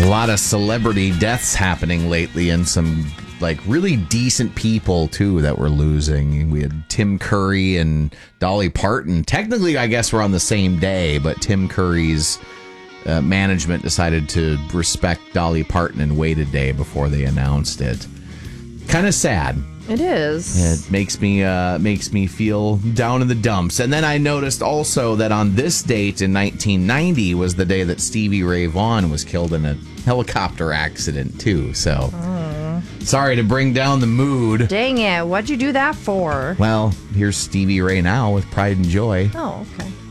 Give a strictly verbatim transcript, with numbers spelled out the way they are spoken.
A lot of celebrity deaths happening lately, and some like really decent people too that we're losing. We had Tim Curry and Dolly Parton. Technically, I guess we're on the same day, but Tim Curry's uh, management decided to respect Dolly Parton and wait a day before they announced it. Kind of sad. It is. It makes me uh, makes me feel down in the dumps. And then I noticed also that on this date in nineteen ninety was the day that Stevie Ray Vaughan was killed in a helicopter accident too. So oh. Sorry to bring down the mood. Dang it! What'd you do that for? Well, here's Stevie Ray now with Pride and Joy. Oh, okay.